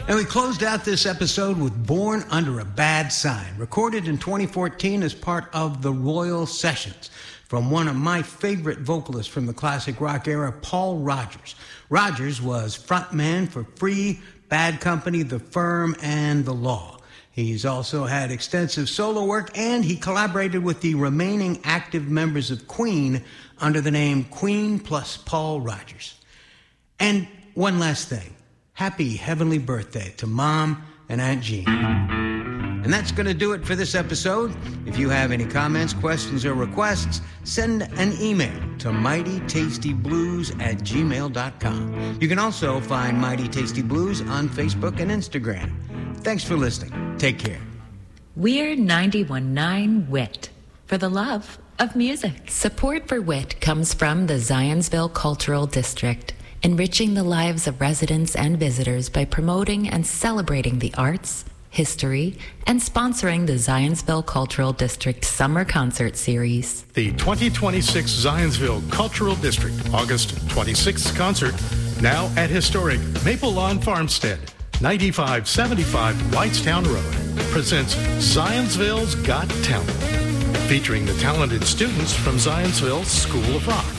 And we closed out this episode with Born Under a Bad Sign, recorded in 2014 as part of the Royal Sessions, from one of my favorite vocalists from the classic rock era, Paul Rodgers. Rodgers was frontman for Free, Bad Company, The Firm, and The Law. He's also had extensive solo work, and he collaborated with the remaining active members of Queen under the name Queen plus Paul Rodgers. And one last thing. Happy heavenly birthday to Mom and Aunt Jean. And that's going to do it for this episode. If you have any questions, or requests, send an email to mightytastyblues@gmail.com. You can also find Mighty Tasty Blues on Facebook and Instagram. Thanks for listening. Take care. We're 91.9 WIT, for the love of music. Support for WIT comes from the Zionsville Cultural District, enriching the lives of residents and visitors by promoting and celebrating the arts, history, and sponsoring the Zionsville Cultural District Summer Concert Series. The 2026 Zionsville Cultural District August 26th concert, now at historic Maple Lawn Farmstead, 9575 Whitestown Road, presents Zionsville's Got Talent, featuring the talented students from Zionsville School of Rock.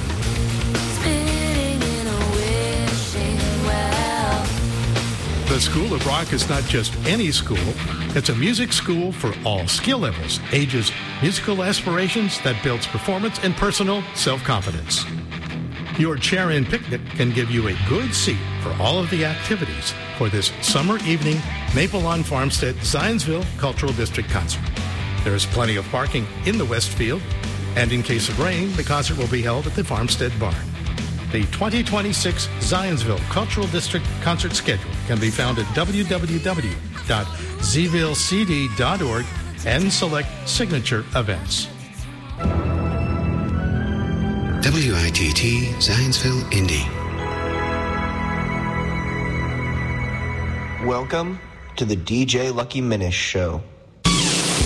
The School of Rock is not just any school. It's a music school for all skill levels, ages, musical aspirations that builds performance and personal self-confidence. Your chair-in picnic can give you a good seat for all of the activities for this summer evening Maple Lawn Farmstead Zionsville Cultural District concert. There is plenty of parking in the Westfield, and in case of rain, the concert will be held at the Farmstead Barn. The 2026 Zionsville Cultural District concert schedule can be found at www.zvillecd.org and select signature events. WITT Zionsville, Indy. Welcome to the DJ Lucky Minute Show.